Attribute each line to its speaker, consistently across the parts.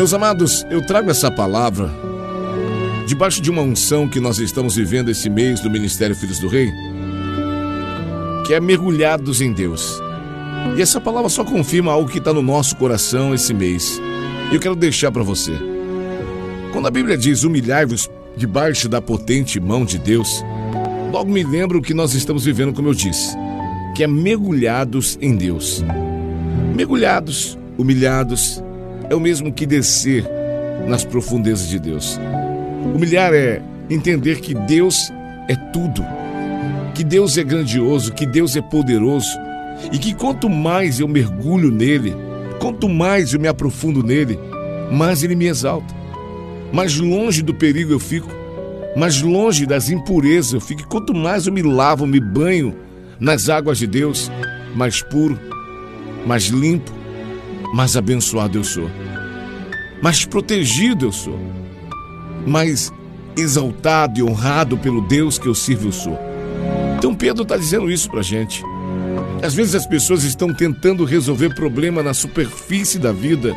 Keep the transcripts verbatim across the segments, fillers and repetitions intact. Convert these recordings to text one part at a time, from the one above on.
Speaker 1: Meus amados, eu trago essa palavra debaixo de uma unção que nós estamos vivendo esse mês do Ministério Filhos do Rei, que é mergulhados em Deus. E essa palavra só confirma algo que está no nosso coração esse mês. E eu quero deixar para você. Quando a Bíblia diz humilhai-vos debaixo da potente mão de Deus, logo me lembro o que nós estamos vivendo, como eu disse, que é mergulhados em Deus. Mergulhados, humilhados, é o mesmo que descer nas profundezas de Deus. Humilhar é entender que Deus é tudo, que Deus é grandioso, que Deus é poderoso, e que quanto mais eu mergulho nele, quanto mais eu me aprofundo nele, mais ele me exalta. Mais longe do perigo eu fico, mais longe das impurezas eu fico. E quanto mais eu me lavo, me banho nas águas de Deus, mais puro, mais limpo, mais abençoado eu sou, mais protegido eu sou, mais exaltado e honrado pelo Deus que eu sirvo eu sou. Então Pedro está dizendo isso pra gente. Às vezes as pessoas estão tentando resolver problema na superfície da vida,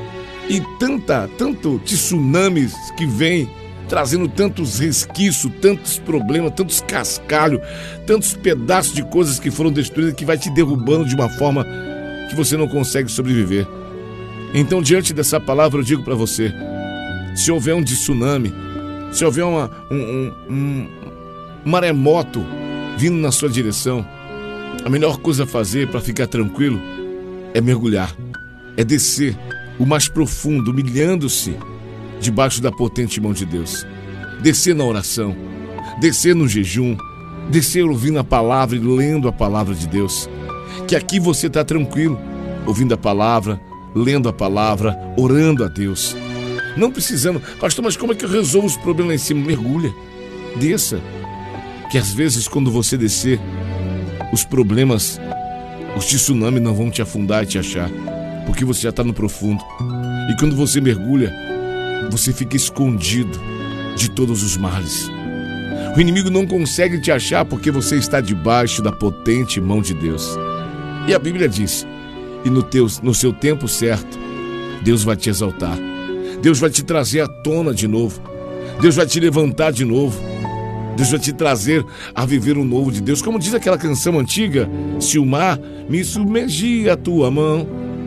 Speaker 1: e tanta, tanto tsunamis que vem trazendo tantos resquícios, tantos problemas, tantos cascalhos, tantos pedaços de coisas que foram destruídas, que vai te derrubando de uma forma que você não consegue sobreviver. Então, diante dessa palavra, eu digo para você: se houver um tsunami, se houver uma, um, um, um maremoto vindo na sua direção, a melhor coisa a fazer para ficar tranquilo é mergulhar, é descer o mais profundo, humilhando-se debaixo da potente mão de Deus. Descer na oração, descer no jejum, descer ouvindo a palavra e lendo a palavra de Deus. Que aqui você está tranquilo, ouvindo a palavra, lendo a palavra, orando a Deus. Não precisando: pastor, mas como é que eu resolvo os problemas lá em cima? Mergulha, desça. Que às vezes quando você descer, os problemas, os tsunamis não vão te afundar e te achar, porque você já está no profundo. E quando você mergulha, você fica escondido de todos os males. O inimigo não consegue te achar porque você está debaixo da potente mão de Deus. E a Bíblia diz: e no, teu, no seu tempo certo, Deus vai te exaltar, Deus vai te trazer à tona de novo, Deus vai te levantar de novo, Deus vai te trazer a viver o novo de Deus. Como diz aquela canção antiga: se o mar me submergir a tua mão,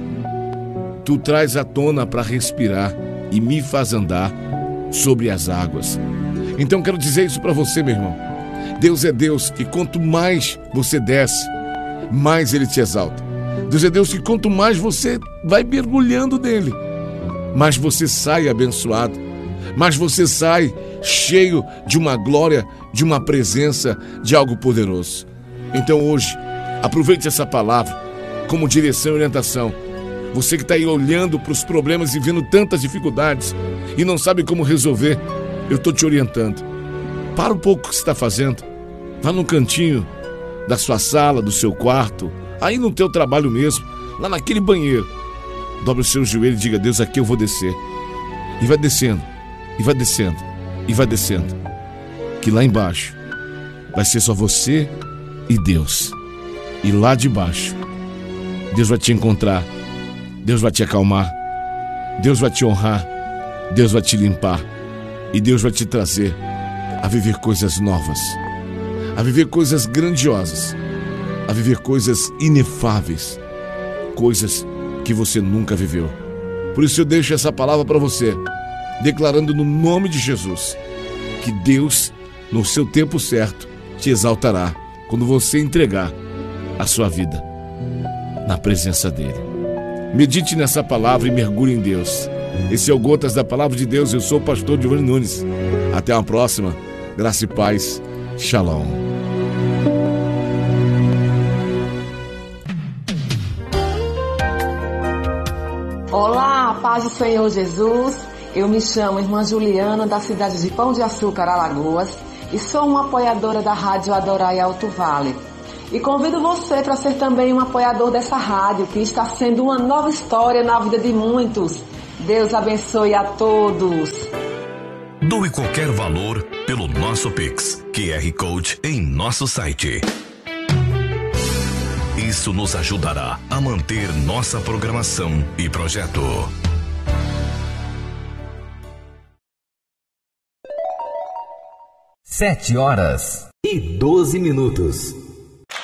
Speaker 1: tu traz à tona para respirar e me faz andar sobre as águas. Então quero dizer isso para você, meu irmão. Deus é Deus que quanto mais você desce, mais Ele te exalta. Deus é Deus que quanto mais você vai mergulhando nele, mais você sai abençoado, mais você sai cheio de uma glória, de uma presença, de algo poderoso. Então hoje, aproveite essa palavra como direção e orientação. Você que está aí olhando para os problemas e vendo tantas dificuldades e não sabe como resolver, eu estou te orientando. Para um pouco o que você está fazendo. Vá no cantinho da sua sala, do seu quarto, aí no teu trabalho mesmo, lá naquele banheiro. Dobre o seu joelho e diga: Deus, aqui eu vou descer. E vai descendo, e vai descendo, e vai descendo. Que lá embaixo vai ser só você e Deus. E lá de baixo, Deus vai te encontrar, Deus vai te acalmar, Deus vai te honrar, Deus vai te limpar, e Deus vai te trazer a viver coisas novas, a viver coisas grandiosas, a viver coisas inefáveis, coisas que você nunca viveu. Por isso eu deixo essa palavra para você, declarando no nome de Jesus que Deus, no seu tempo certo, te exaltará quando você entregar a sua vida na presença dele. Medite nessa palavra e mergulhe em Deus. Esse é o Gotas da Palavra de Deus. Eu sou o pastor Giovanni Nunes. Até a próxima. Graça e paz. Shalom.
Speaker 2: Olá, paz do Senhor Jesus. Eu me chamo Irmã Juliana, da cidade de Pão de Açúcar, Alagoas, e sou uma apoiadora da Rádio Adorai Alto Vale. E convido você para ser também um apoiador dessa rádio, que está sendo uma nova história na vida de muitos. Deus abençoe a todos.
Speaker 3: Doe qualquer valor pelo nosso Pix, Q R Code em nosso site. Isso nos ajudará a manter nossa programação e projeto.
Speaker 4: Sete horas e doze minutos.